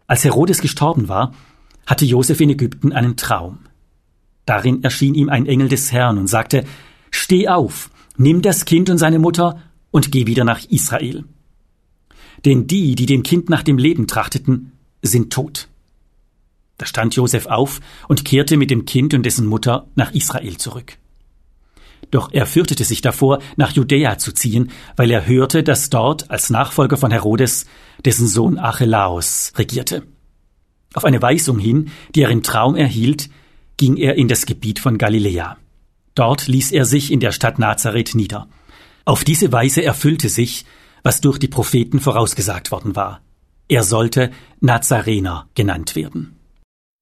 Als Herodes gestorben war, hatte Josef in Ägypten einen Traum. Darin erschien ihm ein Engel des Herrn und sagte: Steh auf, nimm das Kind und seine Mutter und geh wieder nach Israel. Denn die dem Kind nach dem Leben trachteten, sind tot. Da stand Josef auf und kehrte mit dem Kind und dessen Mutter nach Israel zurück. Doch er fürchtete sich davor, nach Judäa zu ziehen, weil er hörte, dass dort als Nachfolger von Herodes dessen Sohn Archelaos regierte. Auf eine Weisung hin, die er im Traum erhielt, ging er in das Gebiet von Galiläa. Dort ließ er sich in der Stadt Nazareth nieder. Auf diese Weise erfüllte sich, was durch die Propheten vorausgesagt worden war. Er sollte Nazarener genannt werden.